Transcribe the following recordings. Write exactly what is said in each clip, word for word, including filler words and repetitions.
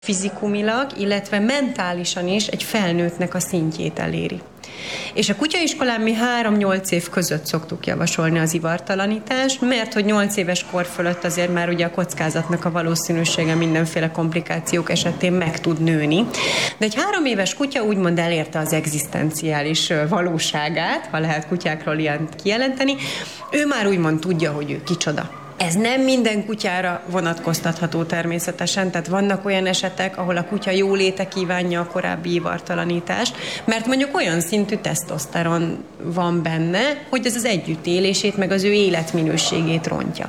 fizikumilag, illetve mentálisan is egy felnőttnek a szintjét eléri. És a kutyaiskolán mi három-nyolc év között szoktuk javasolni az ivartalanítást, mert hogy nyolc éves kor fölött azért már ugye a kockázatnak a valószínűsége mindenféle komplikációk esetén meg tud nőni. De egy három éves kutya úgymond elérte az egzisztenciális valóságát, ha lehet kutyákról ilyen kijelenteni, ő már úgymond tudja, hogy ő kicsoda. Ez nem minden kutyára vonatkoztatható természetesen, tehát vannak olyan esetek, ahol a kutya jóléte kívánja a korábbi ivartalanítást, mert mondjuk olyan szintű tesztoszteron van benne, hogy ez az együttélését, meg az ő életminőségét rontja.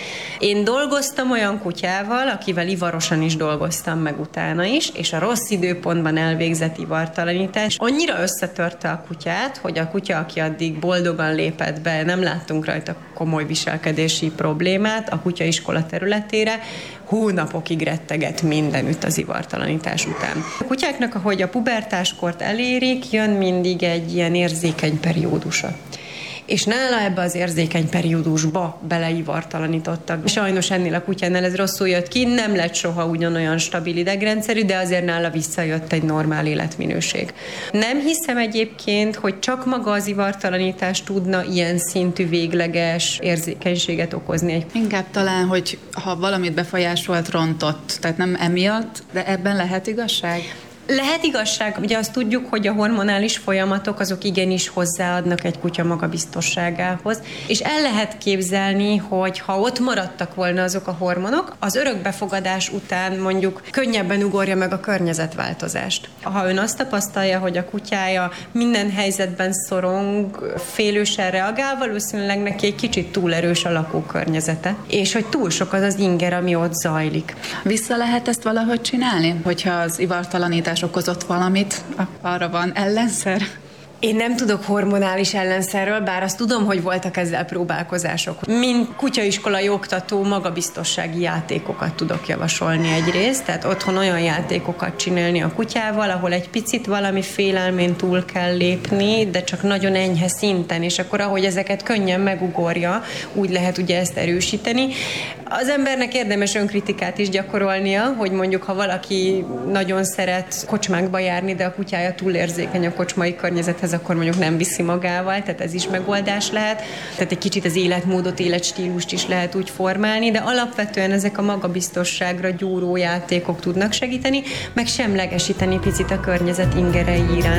Én dolgoztam olyan kutyával, akivel ivarosan is dolgoztam meg utána is, és a rossz időpontban elvégzett ivartalanítás annyira összetörte a kutyát, hogy a kutya, aki addig boldogan lépett be, nem láttunk rajta komoly viselkedési problémát a kutyaiskola területére, hónapokig retteget mindenütt az ivartalanítás után. A kutyáknak, ahogy a pubertáskort elérik, jön mindig egy ilyen érzékeny periódusa. És nála ebbe az érzékeny periódusba beleivartalanítottak. Sajnos ennél a kutyánál ez rosszul jött ki, nem lett soha ugyanolyan stabil idegrendszerű, de azért nála visszajött egy normál életminőség. Nem hiszem egyébként, hogy csak maga az ivartalanítás tudna ilyen szintű végleges érzékenységet okozni. Inkább talán, hogy ha valamit befolyásolt, rontott, tehát nem emiatt, de ebben lehet igazság? Lehet igazság, ugye azt tudjuk, hogy a hormonális folyamatok azok igenis hozzáadnak egy kutya magabiztosságához, és el lehet képzelni, hogy ha ott maradtak volna azok a hormonok, az örökbefogadás után mondjuk könnyebben ugorja meg a környezetváltozást. Ha ön azt tapasztalja, hogy a kutyája minden helyzetben szorong, félősen reagál, valószínűleg neki egy kicsit túl erős a lakókörnyezete, és hogy túl sok az az inger, ami ott zajlik. Vissza lehet ezt valahogy csinálni, hogyha az ivartalanítás okozott valamit, arra van ellenszer? Én nem tudok hormonális ellenszerről, bár azt tudom, hogy voltak ezzel próbálkozások. Mint kutyaiskolai oktató magabiztossági játékokat tudok javasolni egyrészt, tehát otthon olyan játékokat csinálni a kutyával, ahol egy picit valami félelmén túl kell lépni, de csak nagyon enyhe szinten, és akkor ahogy ezeket könnyen megugorja, úgy lehet ugye ezt erősíteni. Az embernek érdemes önkritikát is gyakorolnia, hogy mondjuk ha valaki nagyon szeret kocsmákba járni, de a kutyája túl érzékeny a kocsmai környezethez, akkor mondjuk nem viszi magával, tehát ez is megoldás lehet. Tehát egy kicsit az életmódot, életstílust is lehet úgy formálni, de alapvetően ezek a magabiztosságra gyúró játékok tudnak segíteni, meg semlegesíteni picit a környezet ingerei iránt.